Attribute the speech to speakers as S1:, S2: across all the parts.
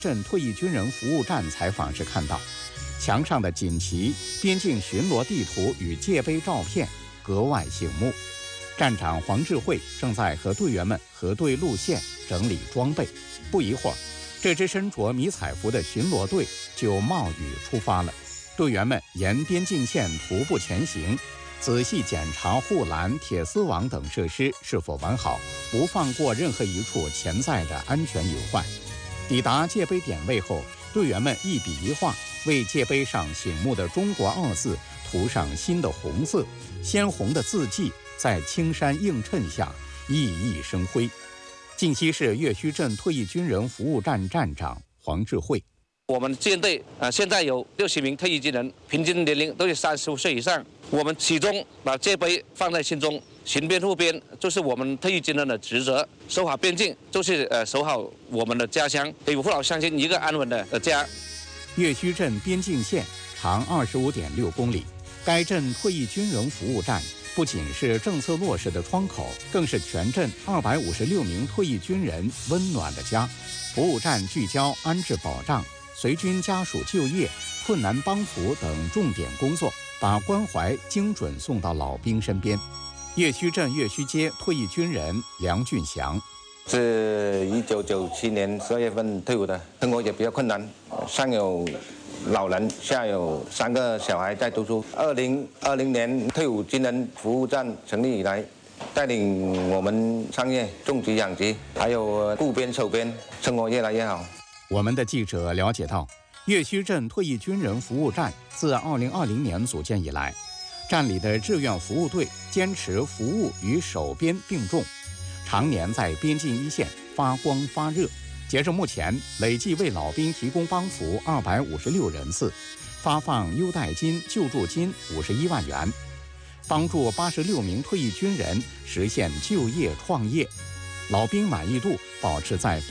S1: 镇退役军人服务站采访时看到，墙上的锦旗、边境巡逻地图与界碑照片格外醒目。站长黄志慧正在和队员们核对路线、整理装备。不一会儿，这支身着迷彩服的巡逻队就冒雨出发了。队员们沿边境线徒步前行，仔细检查护栏、铁丝网等设施是否完好，不放过任何一处潜在的安全隐患。抵达界碑点位后，队员们一笔一画为界碑上醒目的中国2字涂上新的红色，鲜红的字迹在青山映衬下熠熠生辉。晋西市岳墟镇退役军人服务站站长黄志慧：
S2: 我们舰队现在有60名退役军人，平均年龄都是35岁以上。我们始终把界碑放在心中，巡边护边就是我们退役军人的职责，守好边境就是守好我们的家乡，给父老乡亲一个安稳的家。
S1: 岳墟镇边境线长25.6公里，该镇退役军人服务站不仅是政策落实的窗口，更是全镇256名退役军人温暖的家。服务站聚焦安置保障、随军家属就业、困难帮扶等重点工作，把关怀精准送到老兵身边。岳墟镇岳墟街退役军人梁俊祥：
S3: 是1997年12月份退伍的，生活也比较困难，上有老人，下有3个小孩在读书。2020年退伍军人服务站成立以来，带领我们上业种植养殖，还有顾边守边，生活越来越好。
S1: 我们的记者了解到，岳墟镇退役军人服务站自2020年组建以来，站里的志愿服务队坚持服务与守边并重，常年在边境一线发光发热。截至目前，累计为老兵提供帮扶256人次，发放优待金、救助金51万元，帮助86名退役军人实现就业创业，老兵满意度保持在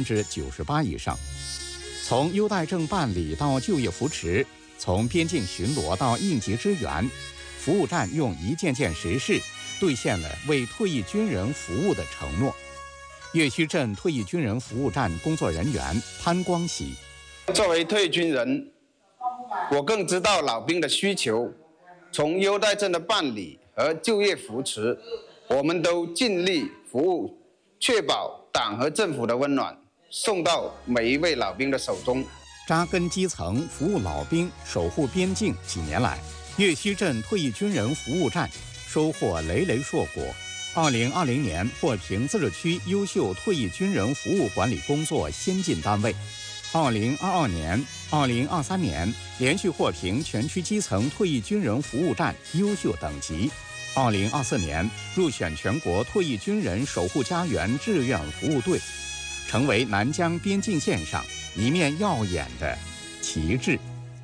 S1: 98%以上。从优待证办理到就业扶持，从边境巡逻到应急支援，服务站用一件件实事兑现了为退役军人服务的承诺。岳墟镇退役军人服务站工作人员潘光喜：
S4: 作为退役军人，我更知道老兵的需求，从优待证的办理和就业扶持，我们都尽力服务，确保党和政府的温暖送到每一位老兵的手中。
S1: 扎根基层，服务老兵，守护边境几年来，岳墟镇退役军人服务站收获累累硕果。2020年获评自治区优秀退役军人服务管理工作先进单位，2022年、2023年连续获评全区基层退役军人服务站优秀等级，2024年入选全国退役军人守护家园志愿服务队，成为南疆边境线上一面耀眼的旗帜。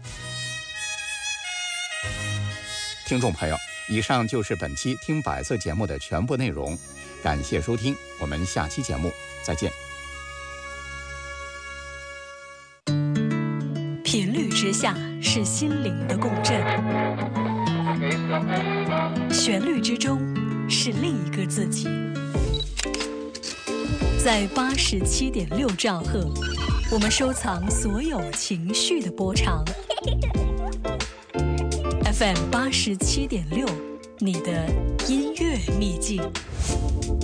S1: 听众朋友，以上就是本期听百色节目的全部内容，感谢收听，我们下期节目再见。
S5: 频率之下是心灵的共振，旋律之中是另一个自己。在87.6兆赫，我们收藏所有情绪的波长。FM 87.6，你的音乐秘境。